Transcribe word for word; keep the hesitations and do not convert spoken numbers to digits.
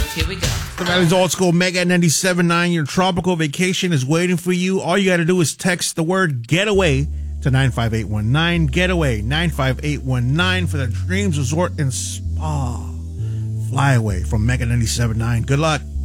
Here we go. The Valley's old school Mega ninety-seven point nine. Your tropical vacation is waiting for you. All you got to do is text the word getaway to nine five eight one nine. Getaway nine five eight one nine for the Dreams Resort and Spa. Fly away from Mega ninety-seven point nine. Good luck.